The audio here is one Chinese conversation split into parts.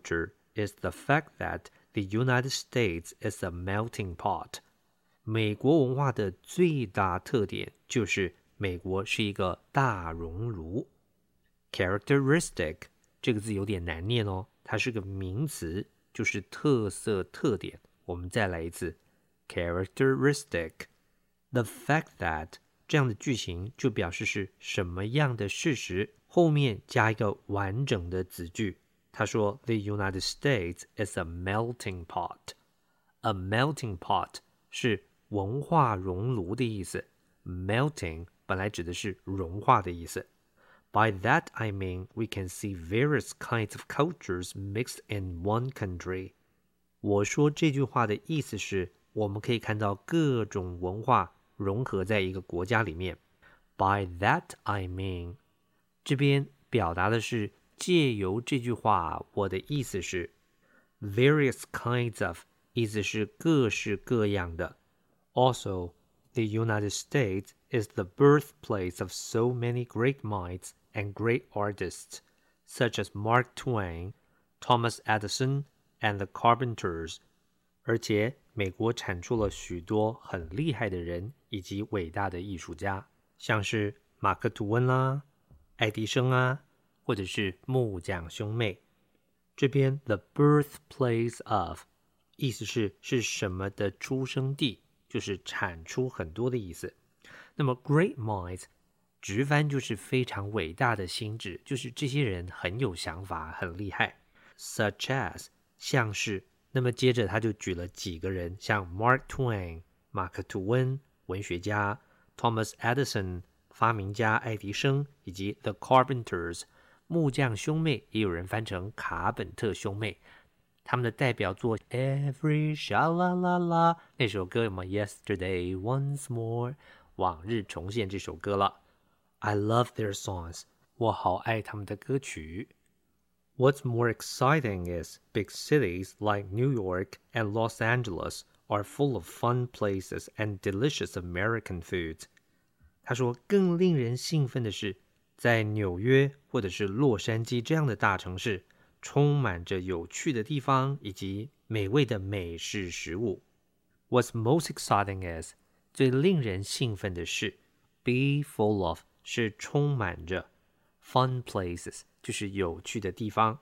culture is the fact that the United States is a melting pot. 美国文化的最大特点就是美国是一个大熔炉。Characteristic 这个字有点难念哦，它是个名词，就是特色特点。我们再来一次 Characteristic The fact that 这样的句型就表示是什么样的事实，后面加一个完整的子句。他说 The United States is a melting pot. A melting pot 是文化熔炉的意思， melting 本来指的是融化的意思。By that I mean we can see various kinds of cultures mixed in one country. 我说这句话的意思是，我们可以看到各种文化融合在一个国家里面。By that I mean 这边表达的是借由这句话，我的意思是 various kinds of 意思是各式各样的。Also, the United States is the birthplace of so many great minds and great artists, such as Mark Twain, Thomas Edison, and the Carpenters. 而且美国产出了许多很厉害的人以及伟大的艺术家，像是马克·吐温啦、爱迪生啊，或者是木匠兄妹。这边 the birthplace of 意思是什么的出生地，就是产出很多的意思。那么 great minds 直翻就是非常伟大的心智，就是这些人很有想法，很厉害。such as 像是，那么接着他就举了几个人，像 Mark Twain 马克·吐温文学家， Thomas Edison 发明家爱迪生，以及 The Carpenters 木匠兄妹，也有人翻成卡本特兄妹。他们的代表作 Every Sha-la-la-la 那首歌有没有 Yesterday Once More 往日重现这首歌了。 I love their songs 我好爱他们的歌曲。 What's more exciting is big cities like New York and Los Angeles are full of fun places and delicious American foods. 他说更令人兴奋的是，在纽约或者是洛杉矶这样的大城市，充满着有趣的地方以及美味的美式食物。 What's most exciting is 最令人兴奋的是 be full of 是充满着， fun places 就是有趣的地方。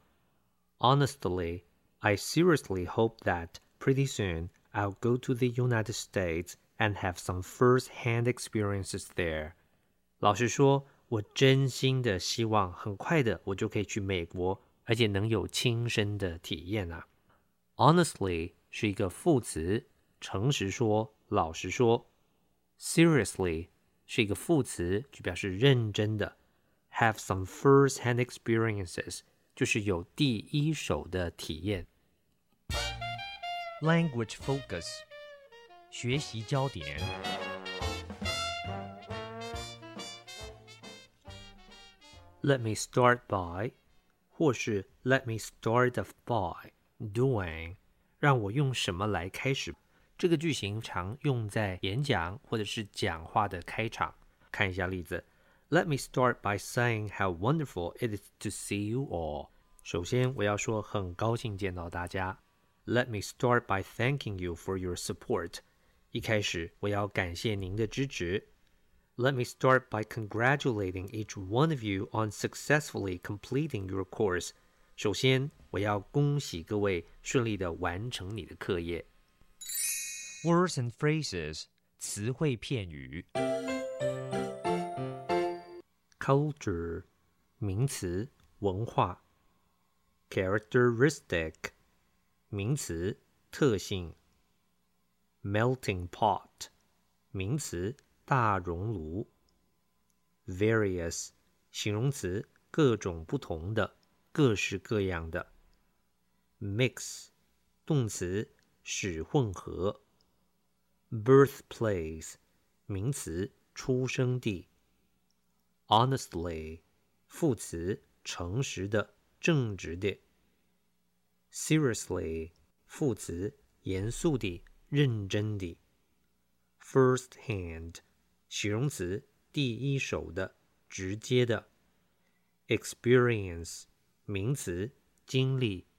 Honestly, I seriously hope that pretty soon I'll go to the United States and have some first-hand experiences there. 老实说，我真心的希望很快的我就可以去美国，而且能有亲身的体验啊。 Honestly 是一个副词，诚实说，老实说。 Seriously 是一个副词，就表示认真的。 Have some first-hand experiences 就是有第一手的体验。 Language focus 学习焦点。 Let me start by 或是 Let me start off by doing 让我用什么来开始。这个句型常用在演讲或者是讲话的开场。看一下例子。 Let me start by saying how wonderful it is to see you all. 首先我要说很高兴见到大家。 Let me start by thanking you for your support. 一开始我要感谢您的支持。 Let me start by congratulating each one of you on successfully completing your course. 首先我要恭喜各位顺利的完成你的课业。 Words and phrases 词汇片语。 Culture 名词，文化。Characteristic 名词，特性。Melting pot 名词，大熔炉。Various 形容词，各种不同的，各式各样的。Mix 动词，使混合。Birthplace 名词，出生地。Honestly 副词，诚实的，正直的。Seriously 副词，严肃地，认真地。First hand 形容词，第一手的，直接的。Experience 名词，经历，